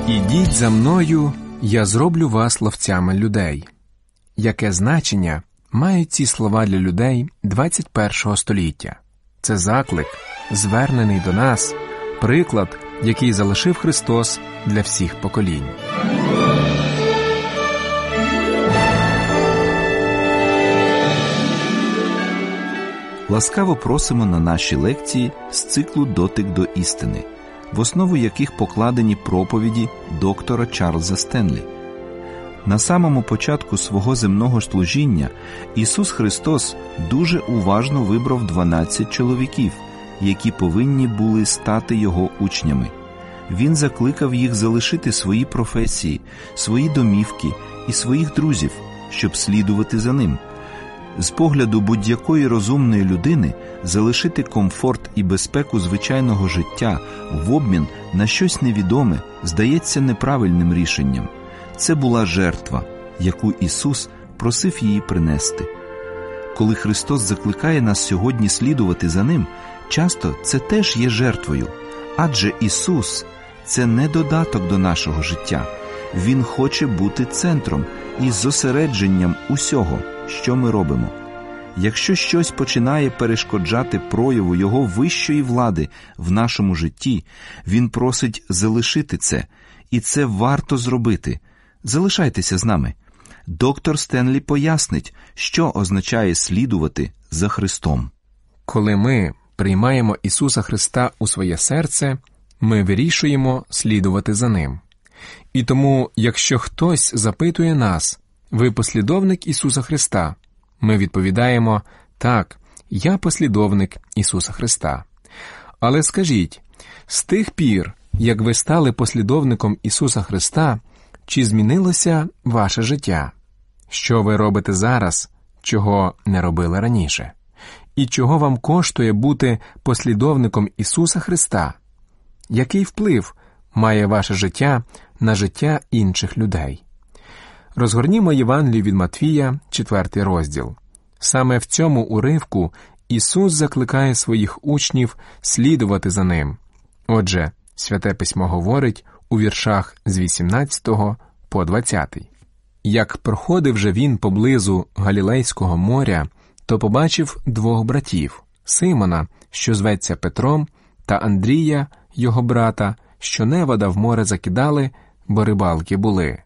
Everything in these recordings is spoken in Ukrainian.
Ідіть за мною, я зроблю вас ловцями людей. Яке значення мають ці слова для людей 21 століття? Це заклик, звернений до нас, приклад, який залишив Христос для всіх поколінь. Ласкаво просимо на наші лекції з циклу «Дотик до істини», в основу яких покладені проповіді доктора Чарльза Стенлі. На самому початку свого земного служіння Ісус Христос дуже уважно вибрав 12 чоловіків, які повинні були стати Його учнями. Він закликав їх залишити свої професії, свої домівки і своїх друзів, щоб слідувати за Ним. З погляду будь-якої розумної людини залишити комфорт і безпеку звичайного життя в обмін на щось невідоме здається неправильним рішенням. Це була жертва, яку Ісус просив її принести. Коли Христос закликає нас сьогодні слідувати за Ним, часто це теж є жертвою. Адже Ісус – це не додаток до нашого життя. Він хоче бути центром і зосередженням усього, що ми робимо. Якщо щось починає перешкоджати прояву Його вищої влади в нашому житті, Він просить залишити це, і це варто зробити. Залишайтеся з нами. Доктор Стенлі пояснить, що означає слідувати за Христом. Коли ми приймаємо Ісуса Христа у своє серце, ми вирішуємо слідувати за Ним. І тому, якщо хтось запитує нас, ви послідовник Ісуса Христа? Ми відповідаємо, так, я послідовник Ісуса Христа. Але скажіть, з тих пір, як ви стали послідовником Ісуса Христа, чи змінилося ваше життя? Що ви робите зараз, чого не робили раніше? І чого вам коштує бути послідовником Ісуса Христа? Який вплив має ваше життя на життя інших людей? Розгорнімо Євангелію від Матвія, 4 розділ. Саме в цьому уривку Ісус закликає своїх учнів слідувати за Ним. Отже, Святе Письмо говорить у віршах з 18 по 20. «Як проходив же він поблизу Галілейського моря, то побачив двох братів – Симона, що зветься Петром, та Андрія, його брата, що невода в море закидали, бо рибалки були.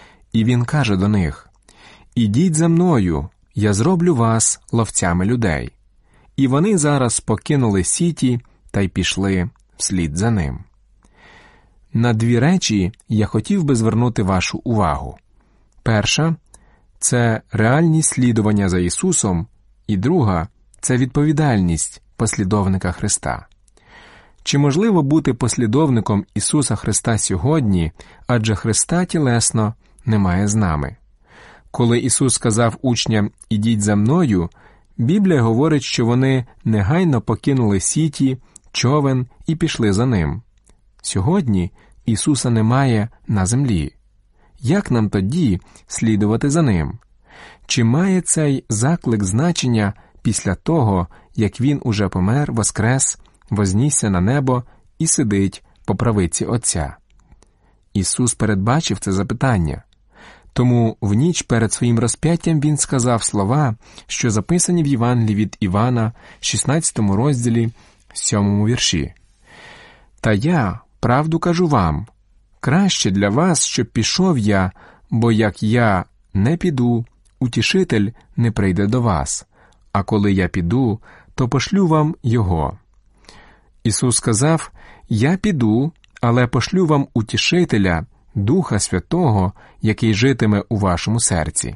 І він каже до них: «Ідіть за мною, я зроблю вас ловцями людей». І вони зараз покинули сіті та й пішли вслід за ним. На дві речі я хотів би звернути вашу увагу. Перша – це реальність слідування за Ісусом, і друга – це відповідальність послідовника Христа. Чи можливо бути послідовником Ісуса Христа сьогодні, адже Христа тілесно немає з нами? Коли Ісус сказав учням «Ідіть за мною», Біблія говорить, що вони негайно покинули сіті, човен і пішли за Ним. Сьогодні Ісуса немає на землі. Як нам тоді слідувати за Ним? Чи має цей заклик значення після того, як Він уже помер, воскрес, вознісся на небо і сидить по правиці Отця? Ісус передбачив це запитання. Тому в ніч перед своїм розп'яттям Він сказав слова, що записані в Євангелії від Івана, 16 розділі, 7 вірші. «Та я, правду кажу вам, краще для вас, щоб пішов я, бо як я не піду, утішитель не прийде до вас, а коли я піду, то пошлю вам його». Ісус сказав: «Я піду, але пошлю вам утішителя, Духа Святого, який житиме у вашому серці».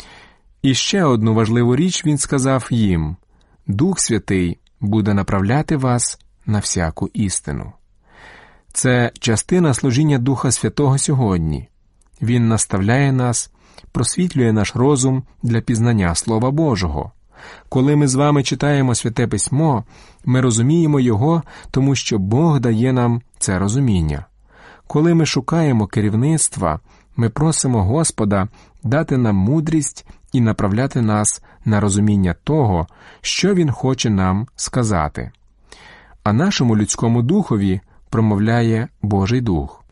І ще одну важливу річ Він сказав їм: «Дух Святий буде направляти вас на всяку істину». Це частина служіння Духа Святого сьогодні. Він наставляє нас, просвітлює наш розум для пізнання Слова Божого. Коли ми з вами читаємо Святе Письмо, ми розуміємо його, тому що Бог дає нам це розуміння. Коли ми шукаємо керівництва, ми просимо Господа дати нам мудрість і направляти нас на розуміння того, що Він хоче нам сказати. А нашому людському духові промовляє Божий Дух.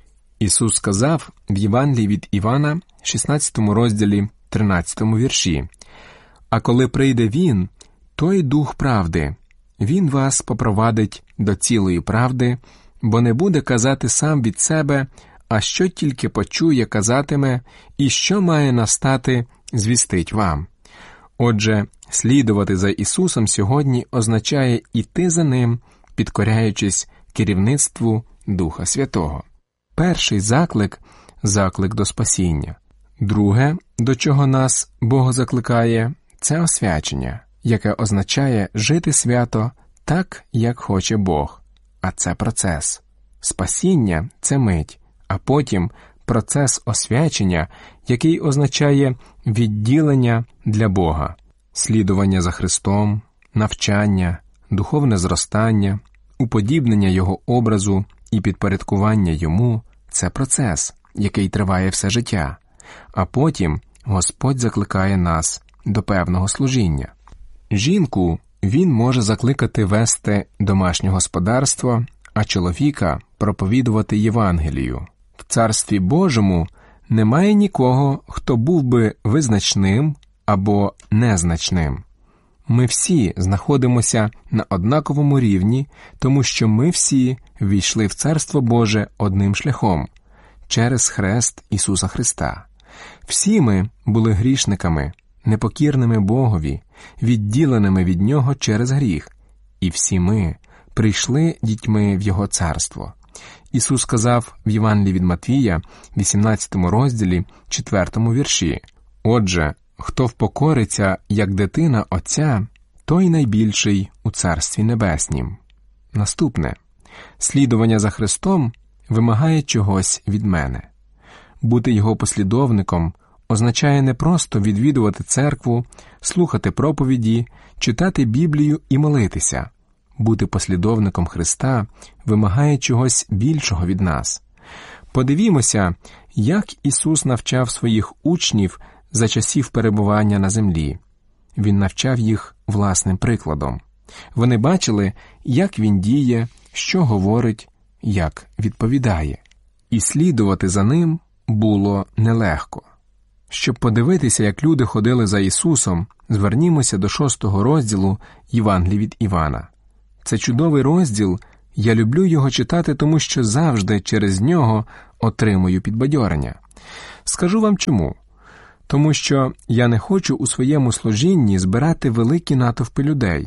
Ісус сказав в Євангелії від Івана, 16 розділі, 13 вірші: «А коли прийде Він, той Дух правди, Він вас попровадить до цілої правди, бо не буде казати сам від себе, а що тільки почує, казатиме, і що має настати, звістить вам». Отже, слідувати за Ісусом сьогодні означає іти за Ним, підкоряючись керівництву Духа Святого. Перший заклик – заклик до спасіння. Друге, до чого нас Бог закликає – це освячення, яке означає жити свято так, як хоче Бог. А це процес. Спасіння – це мить, а потім процес освячення, який означає відділення для Бога, слідування за Христом, навчання, духовне зростання, уподібнення Його образу і підпорядкування Йому – це процес, який триває все життя. А потім Господь закликає нас до певного служіння. Жінку Він може закликати вести домашнє господарство, а чоловіка – проповідувати Євангелію. В Царстві Божому немає нікого, хто був би визначним або незначним. Ми всі знаходимося на однаковому рівні, тому що ми всі ввійшли в Царство Боже одним шляхом – через хрест Ісуса Христа. Всі ми були грішниками, непокірними Богові, відділеними від Нього через гріх. І всі ми прийшли дітьми в Його царство. Ісус сказав в Євангелії від Матвія, 18 розділі, 4 вірші: «Отже, хто впокориться, як дитина Отця, той найбільший у Царстві Небеснім». Наступне. Слідування за Христом вимагає чогось від мене. Бути Його послідовником означає не просто відвідувати церкву, слухати проповіді, читати Біблію і молитися. Бути послідовником Христа вимагає чогось більшого від нас. Подивімося, як Ісус навчав своїх учнів за часів перебування на землі. Він навчав їх власним прикладом. Вони бачили, як Він діє, що говорить, як відповідає. І слідувати за Ним було нелегко. Щоб подивитися, як люди ходили за Ісусом, звернімося до 6 розділу Євангелії від Івана. Це чудовий розділ, я люблю його читати, тому що завжди через нього отримую підбадьорення. Скажу вам чому. Тому що я не хочу у своєму служінні збирати великі натовпи людей.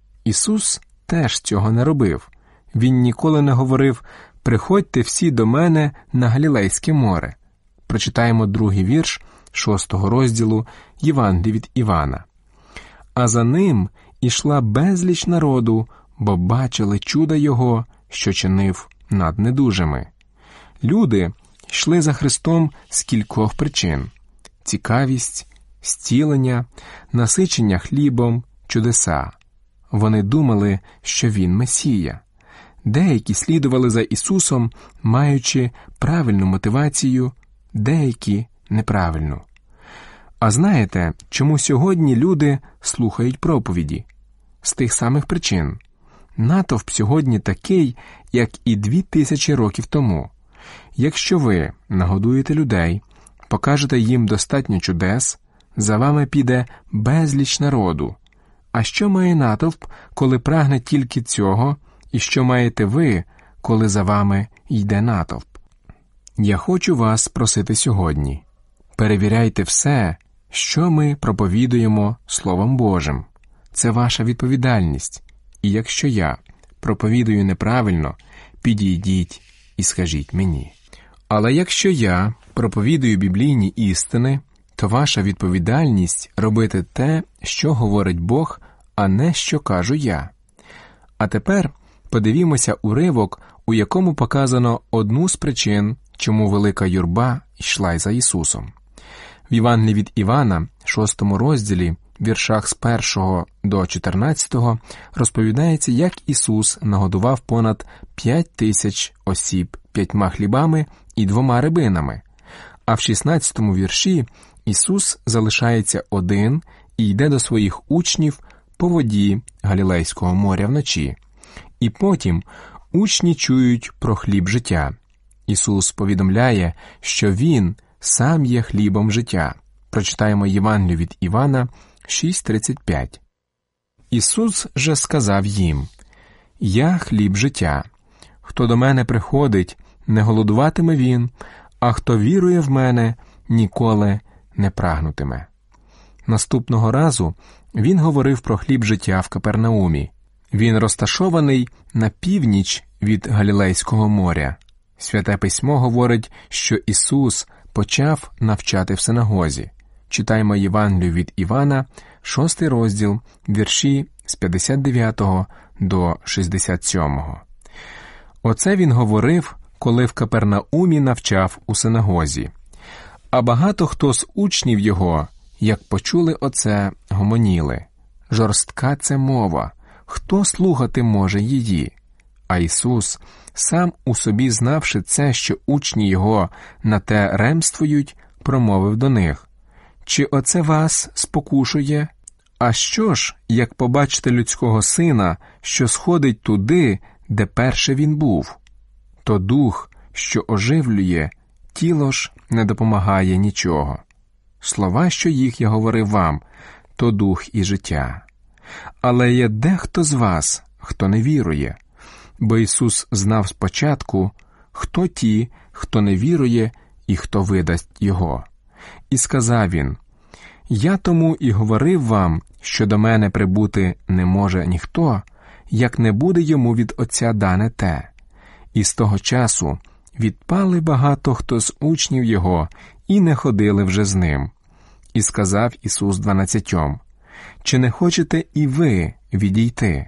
Ісус теж цього не робив. Він ніколи не говорив: «Приходьте всі до мене на Галілейське море». Прочитаємо 2-й вірш 6 розділу Євангелії від Івана. «А за ним ішла безліч народу, бо бачили чуда Його, що чинив над недужими». Люди йшли за Христом з кількох причин: цікавість, зцілення, насичення хлібом, чудеса. Вони думали, що Він Месія. Деякі слідували за Ісусом, маючи правильну мотивацію, деякі – неправильну. А знаєте, чому сьогодні люди слухають проповіді? З тих самих причин. Натовп сьогодні такий, як і 2000 років тому. Якщо ви нагодуєте людей, покажете їм достатньо чудес, за вами піде безліч народу. А що має натовп, коли прагне тільки цього, і що маєте ви, коли за вами йде натовп? Я хочу вас просити сьогодні. Перевіряйте все, що ми проповідуємо Словом Божим. Це ваша відповідальність. І якщо я проповідую неправильно, підійдіть і скажіть мені. Але якщо я проповідую біблійні істини, то ваша відповідальність робити те, що говорить Бог, а не що кажу я. А тепер подивімося уривок, у якому показано одну з причин, чому велика юрба йшла за Ісусом. В Євангелії від Івана, 6 розділі, віршах з 1 до 14 розповідається, як Ісус нагодував понад 5000 осіб 5 хлібами і 2 рибинами. А в 16 вірші Ісус залишається один і йде до своїх учнів по воді Галілейського моря вночі. І потім учні чують про хліб життя. Ісус повідомляє, що Він сам є хлібом життя. Прочитаємо Євангелію від Івана 6:35. Ісус же сказав їм: «Я хліб життя. Хто до мене приходить, не голодуватиме він, а хто вірує в мене, ніколи не прагнутиме». Наступного разу він говорив про хліб життя в Капернаумі. Він розташований на північ від Галілейського моря. Святе Письмо говорить, що Ісус почав навчати в синагозі. Читаємо Євангелію від Івана, 6 розділ, вірші з 59 до 67. Оце він говорив, коли в Капернаумі навчав у синагозі. А багато хто з учнів його, як почули оце, гомоніли: «Жорстка це мова, хто слухати може її?» А Ісус, сам у собі знавши це, що учні його на те ремствують, промовив до них: «Чи оце вас спокушує? А що ж, як побачите людського сина, що сходить туди, де перше він був? То дух, що оживлює, тіло ж не допомагає нічого. Слова, що їх я говорив вам, то дух і життя. Але є дехто з вас, хто не вірує». Бо Ісус знав спочатку, хто ті, хто не вірує і хто видасть Його. І сказав він: «Я тому і говорив вам, що до мене прибути не може ніхто, як не буде йому від Отця дане те». І з того часу відпали багато хто з учнів Його і не ходили вже з ним. І сказав Ісус 12: «Чи не хочете і ви відійти?»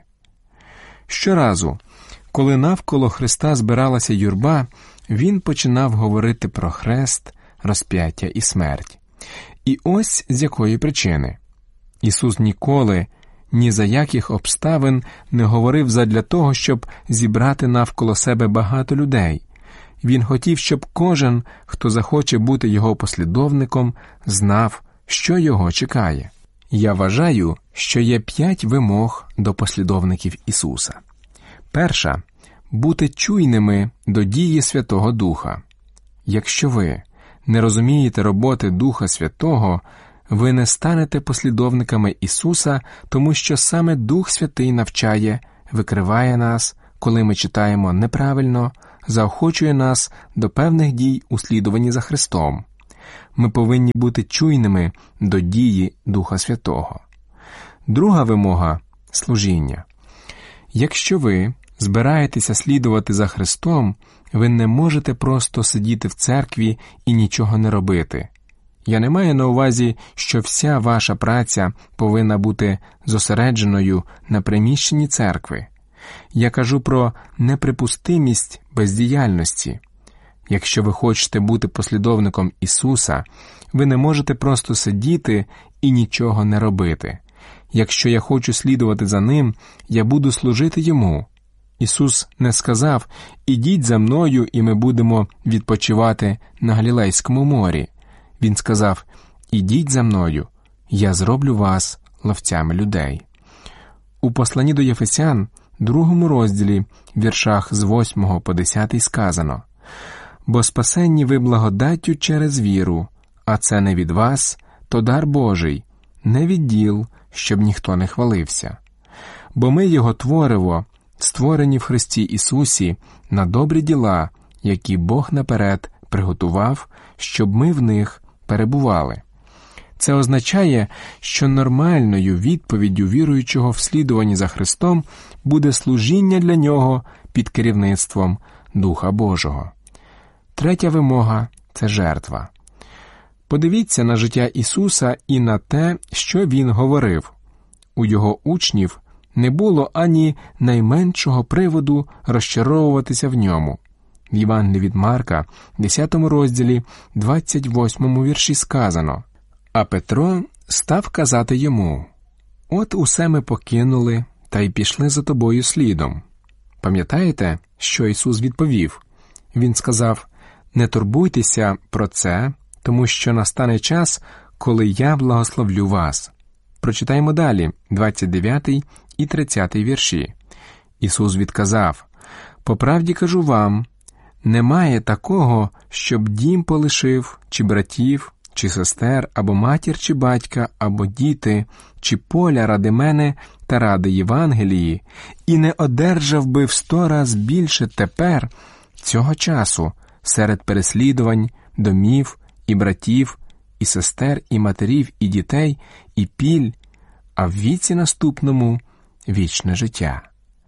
Щоразу, коли навколо Христа збиралася юрба, він починав говорити про хрест, розп'яття і смерть. І ось з якої причини. Ісус ніколи, ні за яких обставин не говорив задля того, щоб зібрати навколо себе багато людей. Він хотів, щоб кожен, хто захоче бути Його послідовником, знав, що його чекає. Я вважаю, що є 5 вимог до послідовників Ісуса. Перша – бути чуйними до дії Святого Духа. Якщо ви не розумієте роботи Духа Святого, ви не станете послідовниками Ісуса, тому що саме Дух Святий навчає, викриває нас, коли ми читаємо неправильно, заохочує нас до певних дій у слідуванні за Христом. Ми повинні бути чуйними до дії Духа Святого. Друга вимога – служіння. Якщо ви збираєтеся слідувати за Христом, ви не можете просто сидіти в церкві і нічого не робити. Я не маю на увазі, що вся ваша праця повинна бути зосередженою на приміщенні церкви. Я кажу про неприпустимість бездіяльності. Якщо ви хочете бути послідовником Ісуса, ви не можете просто сидіти і нічого не робити. Якщо я хочу слідувати за Ним, я буду служити Йому. Ісус не сказав: «Ідіть за мною, і ми будемо відпочивати на Галілейському морі». Він сказав: «Ідіть за мною, я зроблю вас ловцями людей». У посланні до Єфесян, 2 розділі, віршах з 8 по 10 сказано: «Бо спасенні ви благодаттю через віру, а це не від вас, то дар Божий, не від діл, щоб ніхто не хвалився. Бо ми Його твориво, створені в Христі Ісусі на добрі діла, які Бог наперед приготував, щоб ми в них перебували». Це означає, що нормальною відповіддю віруючого в слідуванні за Христом буде служіння для нього під керівництвом Духа Божого. Третя вимога – це жертва. Подивіться на життя Ісуса і на те, що Він говорив. У Його учнів не було ані найменшого приводу розчаровуватися в Ньому. В Євангелії від Марка, 10 розділі, 28 вірші сказано: «А Петро став казати йому: от усе ми покинули та й пішли за тобою слідом». Пам'ятаєте, що Ісус відповів? Він сказав: «Не турбуйтеся про це, тому що настане час, коли я благословлю вас». Прочитаємо далі, 29 і 30 вірші. Ісус відказав: «По правді кажу вам, Немає такого, щоб дім полишив, чи братів, чи сестер, або матір, чи батька, або діти, чи поля ради мене та ради Євангелії, і не одержав би в 100 раз більше тепер, цього часу, серед переслідувань, домів, і братів, і сестер, і матерів, і дітей, і піль, а в віці наступному – вічне життя.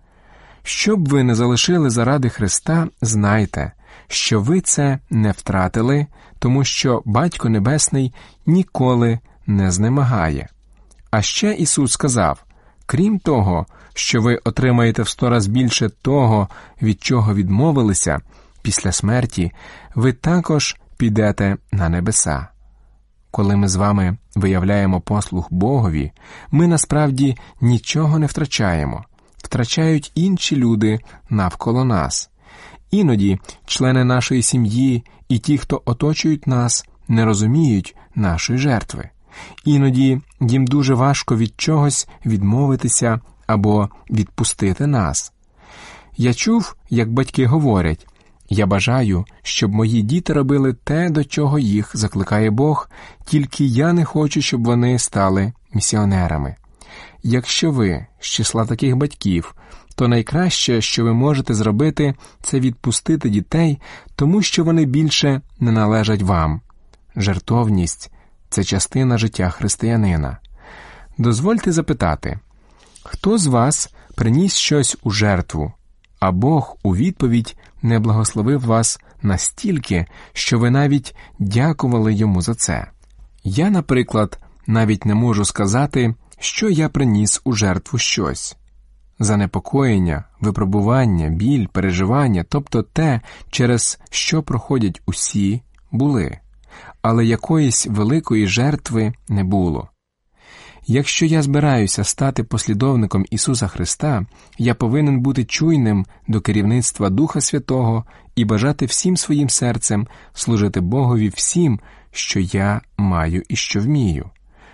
Що б ви не залишили заради Христа, знайте, що ви це не втратили, тому що Батько Небесний ніколи не знемагає. А ще Ісус сказав, крім того, що ви отримаєте в 100 раз більше того, від чого відмовилися, після смерті, ви також підете на небеса. Коли ми з вами виявляємо послуг Богові, ми насправді нічого не втрачаємо. Втрачають інші люди навколо нас. Іноді члени нашої сім'ї і ті, хто оточують нас, не розуміють нашої жертви. Іноді їм дуже важко від чогось відмовитися або відпустити нас. Я чув, як батьки говорять, «Я бажаю, щоб мої діти робили те, до чого їх закликає Бог, тільки я не хочу, щоб вони стали місіонерами». Якщо ви з числа таких батьків, то найкраще, що ви можете зробити, це відпустити дітей, тому що вони більше не належать вам. Жертовність – це частина життя християнина. Дозвольте запитати, хто з вас приніс щось у жертву, а Бог у відповідь не благословив вас настільки, що ви навіть дякували йому за це? Я, наприклад, навіть не можу сказати, що я приніс у жертву щось. Занепокоєння, випробування, біль, переживання, тобто те, через що проходять усі, були. Але якоїсь великої жертви не було. Якщо я збираюся стати послідовником Ісуса Христа, я повинен бути чуйним до керівництва Духа Святого і бажати всім своїм серцем служити Богові всім, що я маю і що вмію.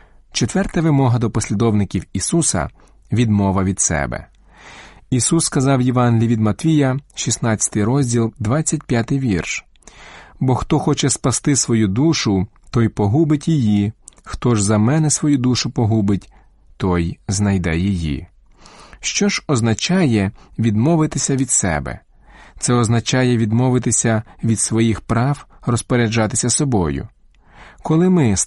4 вимога до послідовників Ісуса – відмова від себе. Ісус сказав в Євангелії від Матвія, 16 розділ, 25 вірш. «Бо хто хоче спасти свою душу, той погубить її, хто ж за мене свою душу погубить, той знайде її». Що ж означає відмовитися від себе? Це означає відмовитися від своїх прав розпоряджатися собою. Коли ми